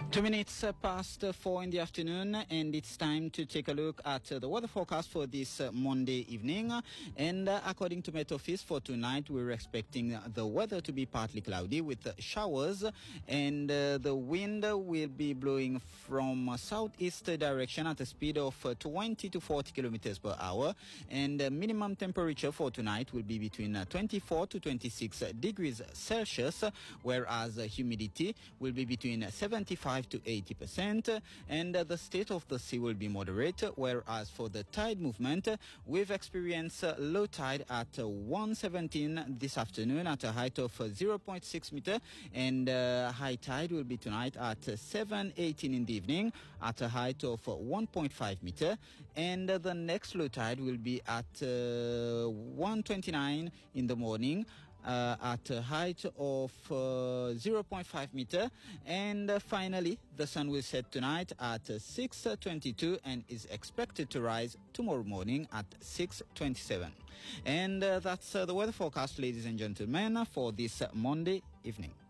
2 minutes past 4 in the afternoon, and it's time to take a look at the weather forecast for this Monday evening. And according to Met Office, for tonight, we're expecting the weather to be partly cloudy with showers, and the wind will be blowing from southeast direction at a speed of 20 to 40 kilometers per hour. And the minimum temperature for tonight will be between 24 to 26 degrees Celsius, whereas humidity will be between 75 to 80%, and the state of the sea will be moderate, whereas for the tide movement, we've experienced low tide at 1:17 this afternoon at a height of 0.6 meter, and high tide will be tonight at 7:18 in the evening at a height of 1.5 meter, and the next low tide will be at 1:29 in the morning at a height of 0.5 meter, and finally the sun will set tonight at 6:22 and is expected to rise tomorrow morning at 6:27. And that's the weather forecast, ladies and gentlemen, for this Monday evening.